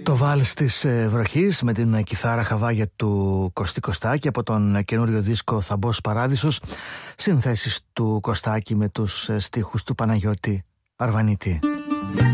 Το βάλς της βροχής με την κιθάρα χαβάγια του Κωστή Κωστάκη από τον καινούριο δίσκο Θαμπός Παράδεισος, συνθέσεις του Κωστάκη με τους στίχους του Παναγιώτη Αρβανίτη.